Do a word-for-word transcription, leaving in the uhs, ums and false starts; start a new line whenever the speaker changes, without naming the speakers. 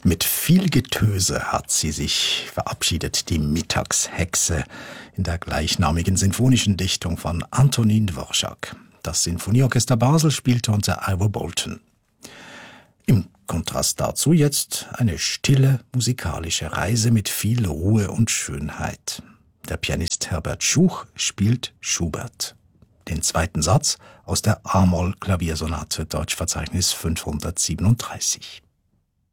Mit viel Getöse hat sie sich verabschiedet, die Mittagshexe, in der gleichnamigen sinfonischen Dichtung von Antonin Dvorak. Das Sinfonieorchester Basel spielte unter Ivor Bolton. Im Kontrast dazu jetzt eine stille musikalische Reise mit viel Ruhe und Schönheit. Der Pianist Herbert Schuch spielt Schubert. Den zweiten Satz aus der A-Moll-Klaviersonate, Deutschverzeichnis fünfhundertsiebenunddreißig.